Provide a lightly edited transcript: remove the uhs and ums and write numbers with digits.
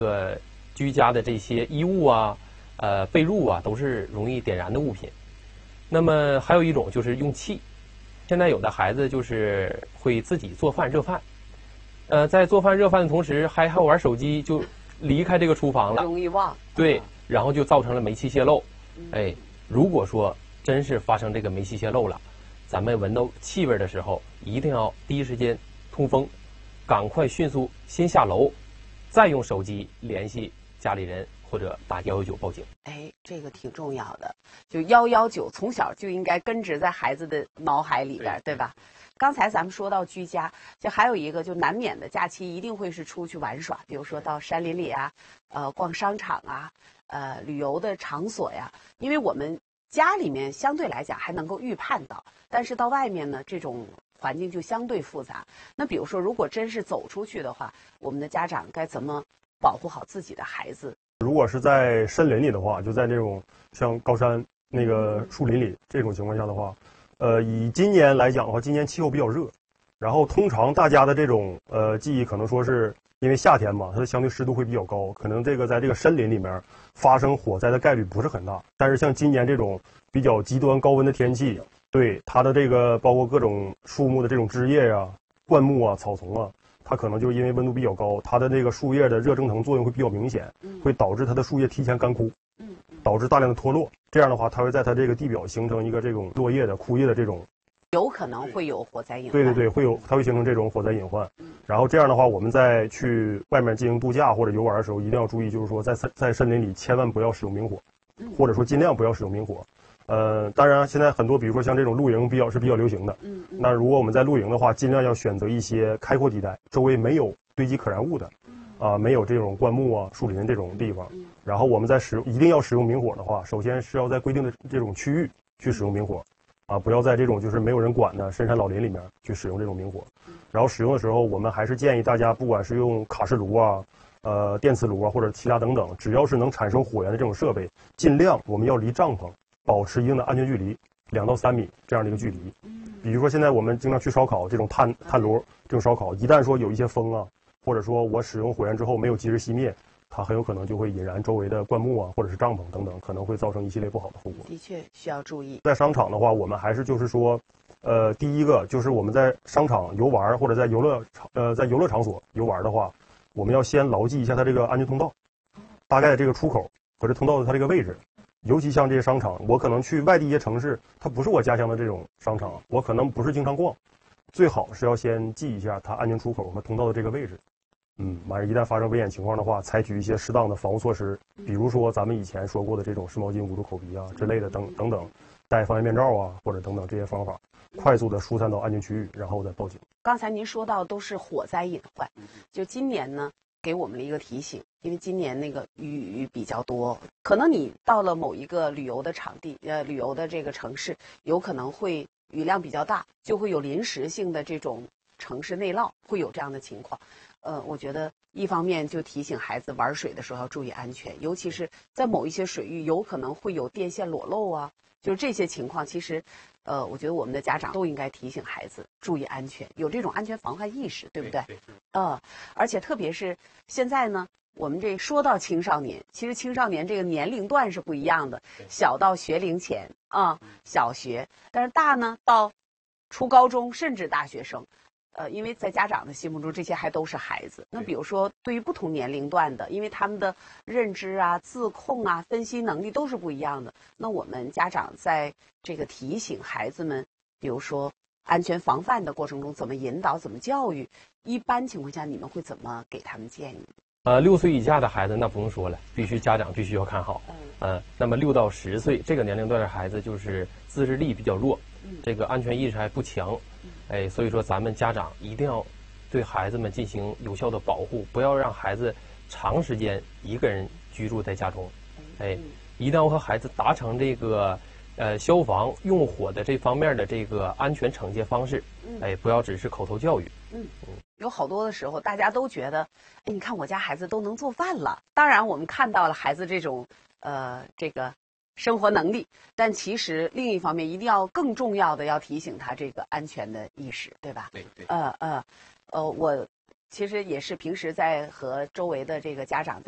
居家的这些衣物啊、被褥啊，都是容易点燃的物品。那么还有一种就是用气，现在有的孩子就是会自己做饭热饭，在做饭热饭的同时还玩手机，就离开这个厨房了， 容易忘。 对，然后就造成了煤气泄漏。哎，如果说真是发生这个煤气泄漏了，咱们闻到气味的时候，一定要第一时间通风，赶快迅速先下楼，再用手机联系家里人或者打119报警。 哎，这个挺重要的，就119从小就应该根植在孩子的脑海里边，对吧？刚才咱们说到居家，就还有一个就难免的假期一定会是出去玩耍，比如说到山林里啊，逛商场啊，旅游的场所呀。因为我们家里面相对来讲还能够预判到，但是到外面呢，这种环境就相对复杂。那比如说，如果真是走出去的话，我们的家长该怎么保护好自己的孩子？ 如果是在森林里的话，就在那种像高山那个树林里这种情况下的话，以今年来讲的话，今年气候比较热，然后通常大家的这种记忆可能说是因为夏天嘛，它的相对湿度会比较高，可能这个在这个森林里面发生火灾的概率不是很大。但是像今年这种比较极端高温的天气，对它的这个包括各种树木的这种枝叶呀、灌木啊、草丛啊，它可能就因为温度比较高，它的这个树叶的热蒸腾作用会比较明显，会导致它的树叶提前干枯，导致大量的脱落。这样的话，它会在它这个地表形成一个这种落叶的枯叶的这种， 有可能会有火灾隐患。 对，它会形成这种火灾隐患。然后这样的话，我们在去外面进行度假或者游玩的时候，一定要注意，就是说在森林里千万不要使用明火，或者说尽量不要使用明火。当然现在很多，比如说像这种露营比较流行的。那如果我们在露营的话，尽量要选择一些开阔地带，周围没有堆积可燃物的，没有这种灌木啊、树林这种地方。然后我们在一定要使用明火的话，首先是要在规定的这种区域去使用明火，不要在这种就是没有人管的深山老林里面去使用这种明火。然后使用的时候，我们还是建议大家，不管是用卡式炉啊、电磁炉啊，或者其他等等，只要是能产生火焰的这种设备，尽量我们要离帐篷保持一定的安全距离，2到3米这样的一个距离。比如说现在我们经常去烧烤，这种炭炉这种烧烤，一旦说有一些风啊，或者说我使用火焰之后没有及时熄灭，它很有可能就会引燃周围的灌木啊，或者是帐篷等等，可能会造成一系列不好的后果。 的确需要注意。 在商场的话，我们还是就是说，第一个就是我们在商场游玩或者在游乐场所游玩的话，我们要先牢记一下它这个安全通道，大概的这个出口和这通道的它这个位置。尤其像这些商场，我可能去外地一些城市，它不是我家乡的这种商场，我可能不是经常逛，最好是要先记一下它安全出口和通道的这个位置。完事一旦发生危险情况的话，采取一些适当的防护措施，比如说咱们以前说过的这种湿毛巾捂住口鼻啊之类的等等，戴防炎面罩啊或者等等这些方法，快速的疏散到安全区域，然后再报警。 刚才您说到都是火灾隐患，就今年呢给我们了一个提醒，因为今年那个雨比较多，可能你到了某一个旅游的场地，旅游的这个城市，有可能会雨量比较大，就会有临时性的这种城市内涝，会有这样的情况。我觉得一方面就提醒孩子玩水的时候要注意安全，尤其是在某一些水域有可能会有电线裸露啊，就是这些情况，其实我觉得我们的家长都应该提醒孩子注意安全，有这种安全防范意识，对不对？而且特别是现在呢，我们这说到青少年，其实青少年这个年龄段是不一样的，小到学龄前小学，但是大呢到初高中甚至大学生。因为在家长的心目中，这些还都是孩子。那比如说，对于不同年龄段的，因为他们的认知啊、自控啊、分析能力都是不一样的。那我们家长在这个提醒孩子们，比如说安全防范的过程中，怎么引导、怎么教育，一般情况下你们会怎么给他们建议 ？6岁以下的孩子那不用说了，家长必须要看好。那么6到10岁这个年龄段的孩子，就是自制力比较弱，这个安全意识还不强。所以说咱们家长一定要对孩子们进行有效的保护，不要让孩子长时间一个人居住在家中。一定要和孩子达成这个消防用火的这方面的这个安全惩戒方式。不要只是口头教育。 有好多的时候大家都觉得，你看我家孩子都能做饭了。当然我们看到了孩子这种这个生活能力，但其实另一方面一定要更重要的要提醒他这个安全的意识，对吧？ 对。 我其实也是平时在和周围的这个家长